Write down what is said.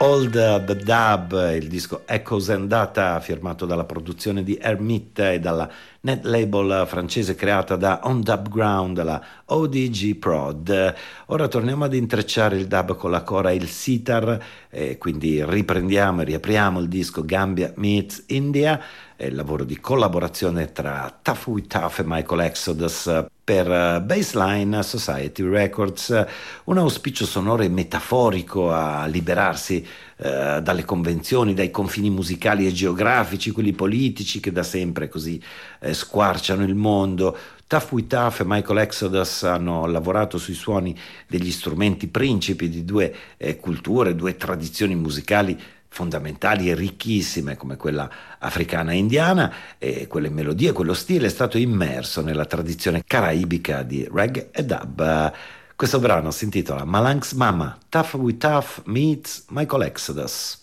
Old the Dub, il disco Echoes and Data, firmato dalla produzione di Hermit e dalla net label francese creata da On Dub Ground, la ODG Prod. Ora torniamo ad intrecciare il dub con la cora e il sitar, quindi riprendiamo e riapriamo il disco Gambia Meets India, il lavoro di collaborazione tra Tough with Tough e Michael Exodus per Baseline Society Records, un auspicio sonoro e metaforico a liberarsi dalle convenzioni, dai confini musicali e geografici, quelli politici che da sempre così squarciano il mondo. Tough with Tough e Michael Exodus hanno lavorato sui suoni degli strumenti principi di due culture, due tradizioni musicali fondamentali e ricchissime come quella africana e indiana, e quelle melodie, quello stile è stato immerso nella tradizione caraibica di reggae e dub. Questo brano si intitola Malang's Mama, Tough with Tough meets Michael Exodus.